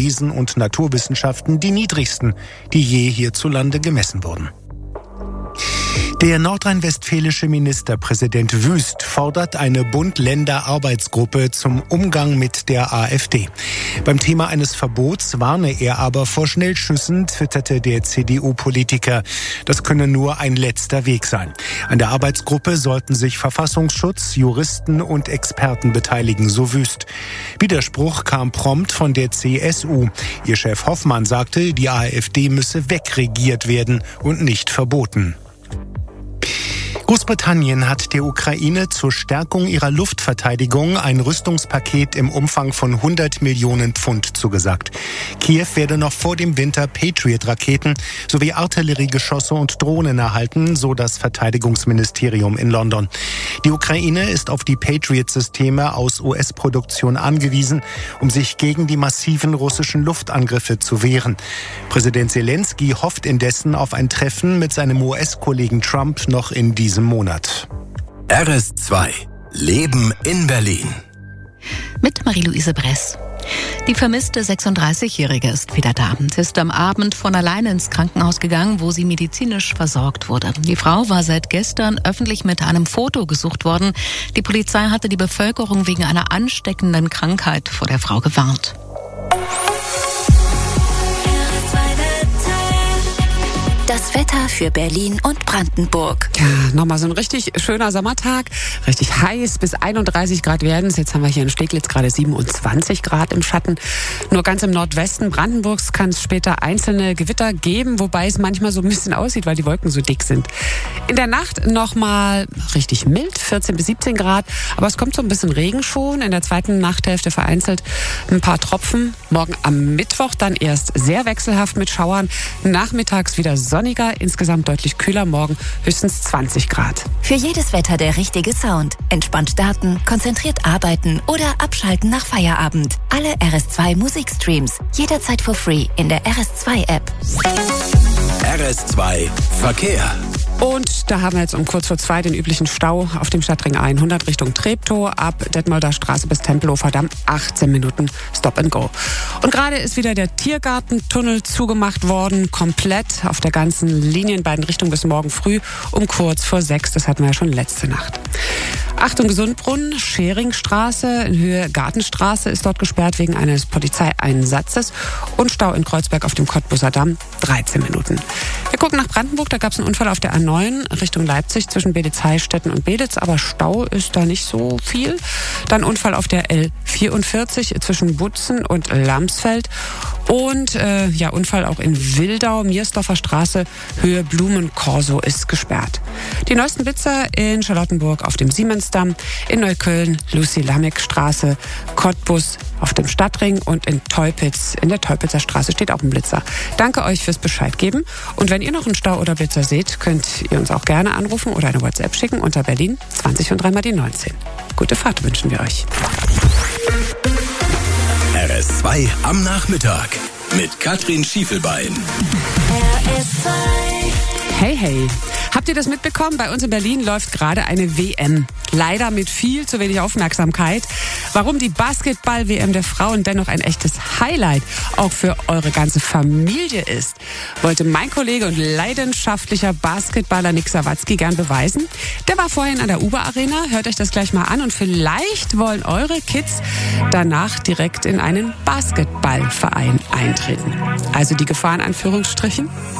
Wesen- und Naturwissenschaften die niedrigsten, die je hierzulande gemessen wurden. Der nordrhein-westfälische Ministerpräsident Wüst fordert eine Bund-Länder-Arbeitsgruppe zum Umgang mit der AfD. Beim Thema eines Verbots warne er aber vor Schnellschüssen, twitterte der CDU-Politiker. Das könne nur ein letzter Weg sein. An der Arbeitsgruppe sollten sich Verfassungsschutz, Juristen und Experten beteiligen, so Wüst. Widerspruch kam prompt von der CSU. Ihr Chef Hoffmann sagte, die AfD müsse wegregiert werden und nicht verboten. Großbritannien hat der Ukraine zur Stärkung ihrer Luftverteidigung ein Rüstungspaket im Umfang von 100 Millionen Pfund zugesagt. Kiew werde noch vor dem Winter Patriot-Raketen sowie Artilleriegeschosse und Drohnen erhalten, so das Verteidigungsministerium in London. Die Ukraine ist auf die Patriot-Systeme aus US-Produktion angewiesen, um sich gegen die massiven russischen Luftangriffe zu wehren. Präsident Zelensky hofft indessen auf ein Treffen mit seinem US-Kollegen Trump noch in diesem Monat. RS2 Leben in Berlin. Mit Marie-Louise Bress. Die vermisste 36-Jährige ist wieder da. Sie ist am Abend von alleine ins Krankenhaus gegangen, wo sie medizinisch versorgt wurde. Die Frau war seit gestern öffentlich mit einem Foto gesucht worden. Die Polizei hatte die Bevölkerung wegen einer ansteckenden Krankheit vor der Frau gewarnt. Das Wetter für Berlin und Brandenburg. Ja, nochmal so ein richtig schöner Sommertag. Richtig heiß, bis 31 Grad werden es. Jetzt haben wir hier in Steglitz gerade 27 Grad im Schatten. Nur ganz im Nordwesten Brandenburgs kann es später einzelne Gewitter geben, wobei es manchmal so ein bisschen aussieht, weil die Wolken so dick sind. In der Nacht nochmal richtig mild, 14 bis 17 Grad. Aber es kommt so ein bisschen Regen schon. In der zweiten Nachthälfte vereinzelt ein paar Tropfen. Morgen am Mittwoch dann erst sehr wechselhaft mit Schauern. Nachmittags wieder sonniger, insgesamt deutlich kühler, morgen höchstens 20 Grad. Für jedes Wetter der richtige Sound. Entspannt starten, konzentriert arbeiten oder abschalten nach Feierabend. Alle RS2 Musikstreams, jederzeit for free in der RS2 App. RS2 Verkehr. Und da haben wir jetzt um kurz vor 2 den üblichen Stau auf dem Stadtring 100 Richtung Treptow, ab Detmolder Straße bis Tempelhofer Damm, 18 Minuten Stop and Go. Und gerade ist wieder der Tiergartentunnel zugemacht worden, komplett auf der ganzen Linie in beiden Richtungen bis morgen früh um kurz vor 6. Das hatten wir ja schon letzte Nacht. Achtung Gesundbrunn, Scheringstraße in Höhe Gartenstraße ist dort gesperrt wegen eines Polizeieinsatzes und Stau in Kreuzberg auf dem Cottbuser Damm, 13 Minuten. Wir gucken nach Brandenburg, da gab es einen Unfall auf der A9 Richtung Leipzig zwischen Beditz-Heilstätten und Beditz, aber Stau ist da nicht so viel. Dann Unfall auf der L44 zwischen Butzen und Lamsfeld und Unfall auch in Wildau, Miersdorfer Straße, Höhe Blumenkorso ist gesperrt. Die neuesten Blitzer in Charlottenburg auf dem Siemensdamm, in Neukölln Lucy-Lameck-Straße, Cottbus auf dem Stadtring und in Teupitz, in der Teupitzer Straße steht auch ein Blitzer. Danke euch fürs Bescheid geben. Und wenn ihr noch einen Stau oder Blitzer seht, könnt ihr uns auch gerne anrufen oder eine WhatsApp schicken unter Berlin 20 und 3 mal die 19. Gute Fahrt wünschen wir euch. RS2 am Nachmittag mit Katrin Schiefelbein. RS2. Hey, hey. Habt ihr das mitbekommen? Bei uns in Berlin läuft gerade eine WM. Leider mit viel zu wenig Aufmerksamkeit. Warum die Basketball-WM der Frauen dennoch ein echtes Highlight auch für eure ganze Familie ist, wollte mein Kollege und leidenschaftlicher Basketballer Nick Sawatzki gern beweisen. Der war vorhin an der Uber-Arena. Hört euch das gleich mal an und vielleicht wollen eure Kids danach direkt in einen Basketballverein eintreten. Also die Gefahr in Anführungsstrichen.